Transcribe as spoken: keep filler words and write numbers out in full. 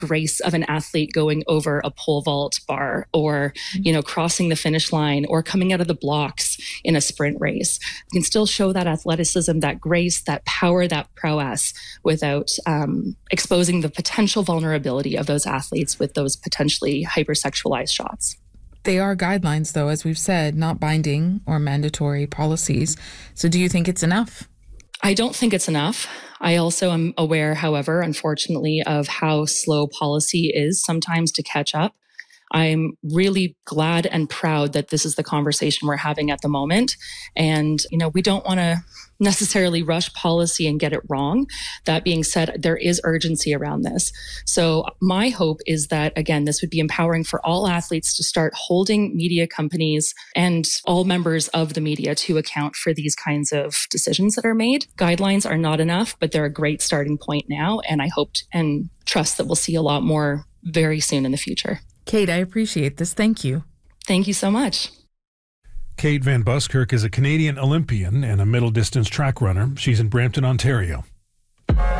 grace of an athlete going over a pole vault bar or, you know, crossing the finish line or coming out of the blocks in a sprint race. You can still show that athleticism, that grace, that power, that prowess without um, exposing the potential vulnerability of those athletes with those potentially hypersexualized shots. They are guidelines, though, as we've said, not binding or mandatory policies. So do you think it's enough? I don't think it's enough. I also am aware, however, unfortunately, of how slow policy is sometimes to catch up. I'm really glad and proud that this is the conversation we're having at the moment. And, you know, we don't want to necessarily rush policy and get it wrong. That being said, there is urgency around this. So my hope is that, again, this would be empowering for all athletes to start holding media companies and all members of the media to account for these kinds of decisions that are made. Guidelines are not enough, but they're a great starting point now. And I hope and trust that we'll see a lot more very soon in the future. Kate, I appreciate this. Thank you. Thank you so much. Kate Van Buskirk is a Canadian Olympian and a middle distance track runner. She's in Brampton, Ontario.